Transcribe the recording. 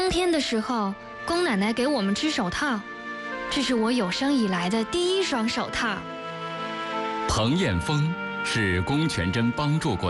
冬天的时候，宫奶奶给我们织手套，这是我有生以来的第一双手套。 彭彦峰是龚全珍帮助过